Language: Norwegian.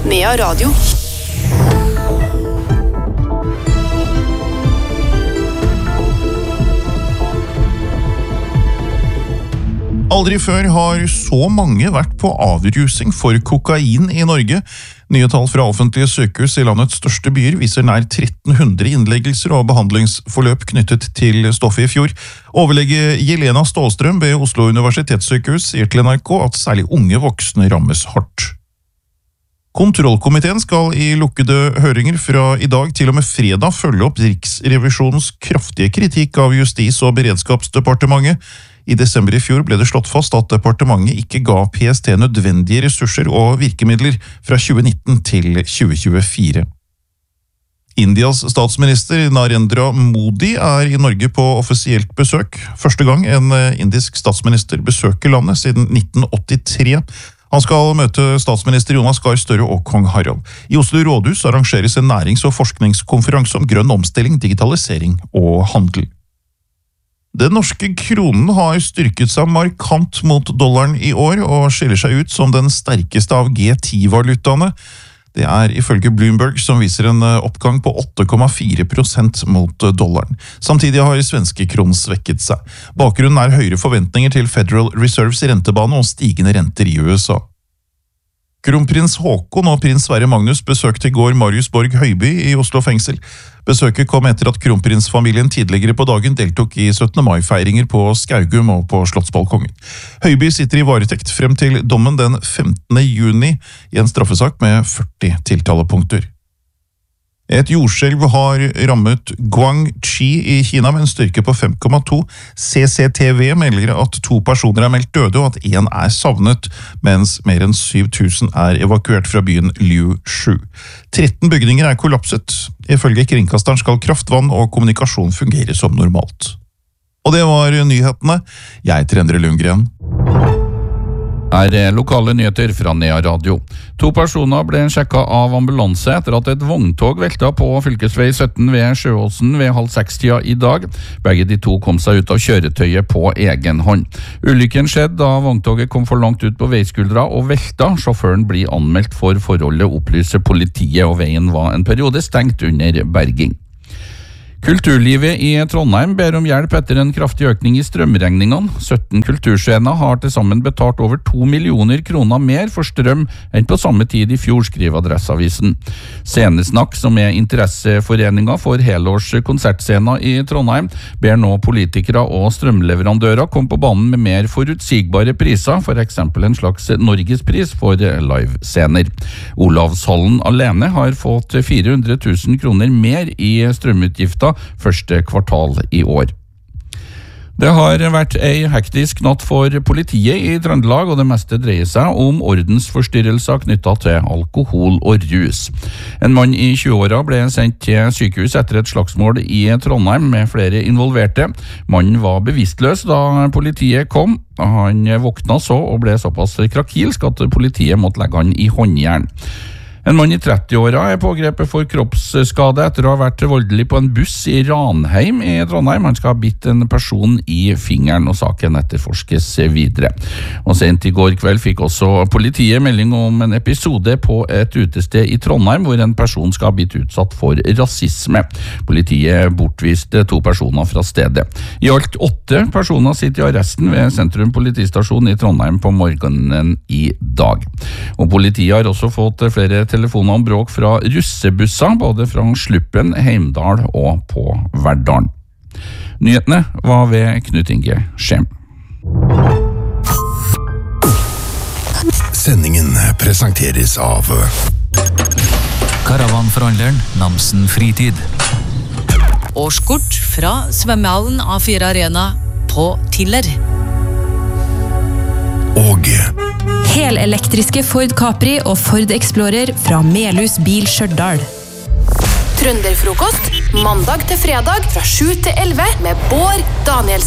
Nea Radio. Aldri før har så mange vært på avrusing for kokain i Norge. Nye tall fra offentlige sykehus i landets største byer viser nær 1300 innleggelser og behandlingsforløp knyttet til stoffet i fjor. Overlege Jelena Stålstrøm ved Oslo Universitetssykehus sier til NRK at særlig unge voksne rammes hardt. Kontrollkomiteen skal i lukkede høringer fra i dag til og med fredag følge opp Riksrevisjonens kraftige kritikk av Justis- og beredskapsdepartementet. I desember i fjor ble det slått fast at departementet ikke ga PST nødvendige ressurser og virkemidler fra 2019 til 2024. Indias statsminister Narendra Modi er i Norge på offisielt besøk. Første gang en indisk statsminister besøker landet siden 1983. Han skal møte statsminister Jonas Gahr Støre og kong Harald. I Oslo rådhus arrangeres en nærings- og forskningskonferanse om grønn omstilling, digitalisering og handel. Den norske kronen har styrket seg markant mot dollaren i år og skiller seg ut som den sterkeste av G10-valutaene. Det er ifølge Bloomberg som viser en oppgang på 8,4% mot dollaren. Samtidig har svenske kronen svekket seg. Bakgrunnen er høyere forventninger til Federal Reserves rentebane og stigende renter i USA. Kronprins Håkon og prins Sverre Magnus besøkte i går Marius Borg Høiby i Oslo fengsel. Besøket kom etter at kronprinsfamilien tidligere på dagen deltok i 17. mai-feiringer på Skaugum og på Slottsbalkongen. Høiby sitter i varetekt frem til dommen den 15. juni i en straffesak med 40 tiltalepunkter. Et jordskjelv har rammet Guangxi i Kina med en styrke på 5,2. CCTV melder at 2 personer er meldt døde og at 1 er savnet, mens mer enn 7000 er evakuert fra byen Liu-shu. 13 bygninger er kollapset. Ifølge kringkasteren skal kraft, vann og kommunikasjon fungere som normalt. Og det var nyhetene. Jeg heter Endre Lundgren. Her er lokale nyheter fra Nea Radio. 2 personer ble sjekket av ambulanse etter at et vogntog velta på fylkesvei 17 ved Sjøåsen ved 5:30 i dag. Begge de 2 kom seg ut av kjøretøyet på egen hånd. Ulykken skjedde da vogntoget kom for langt ut på veiskuldra og velta. Sjåføren blir anmeldt for forholdet, opplyser politiet, og veien var en periode stengt under berging. Kulturlivet i Trondheim ber om hjelp etter en kraftig økning i strømregningene. 17 kulturscener har til sammen betalt over 2 millioner kroner mer for strøm enn på samme tid i fjor, skriver Adresseavisen. Scenesnakk, som er interesseforeninger for helårs konsertscener i Trondheim, ber nå politikere og strømleverandører komme på banen med mer forutsigbare priser, for eksempel en slags Norgespris for livescener. Olavshallen alene har fått 400 000 kroner mer i strømutgifter første kvartal i år. Det har vært ei hektisk natt for politiet i Trøndelag, og det meste dreier seg om ordensforstyrrelser knyttet til alkohol og rus. En mann i 20-åra ble sendt til sykehus etter et slagsmål i Trondheim med flere involverte. Mannen var bevisstløs da politiet kom. Han våkna så og ble såpass krakilsk at politiet måtte legge han i håndjern. En mann i 30-åra er pågrepet for kroppsskade etter å ha vært voldelig på en buss i Ranheim i Trondheim. Han skal ha bitt en person i fingeren, og saken etterforskes videre. Og sent i går kveld fikk også politiet melding om en episode på et utested i Trondheim hvor en person skal ha blitt utsatt for rasisme. Politiet bortviste 2 personer fra stedet. I alt 8 personer sitter i arresten ved Sentrum politistasjon i Trondheim på morgenen i dag. Og politiet har også fått flere telefoner om bråk fra russebusser, både fra Sluppen, Heimdal og på Verdalen. Nyhetene var ved Knut Inge Skjem. Sendingen presenteres av Karavanforhandleren Namsen Fritid. Årskort fra svømmehallen A4 Arena på Tiller. Og helelektriske Ford Capri og Ford Explorer fra Melhus Bil Stjørdal. Trønderfrokost mandag til fredag fra 7 til 11 med Bård Danielsen.